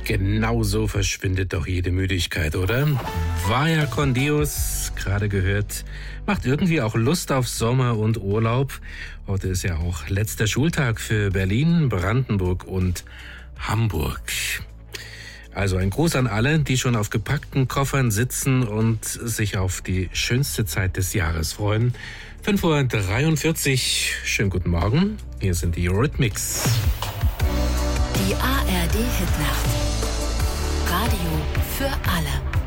Genauso verschwindet doch jede Müdigkeit, oder? Vaya con Dios, gerade gehört, macht irgendwie auch Lust auf Sommer und Urlaub. Heute ist ja auch letzter Schultag für Berlin, Brandenburg und Hamburg. Also ein Gruß an alle, die schon auf gepackten Koffern sitzen und sich auf die schönste Zeit des Jahres freuen. 5:43 Uhr, schönen guten Morgen, hier sind die Eurythmics. Die ARD Hitnacht. Radio für alle.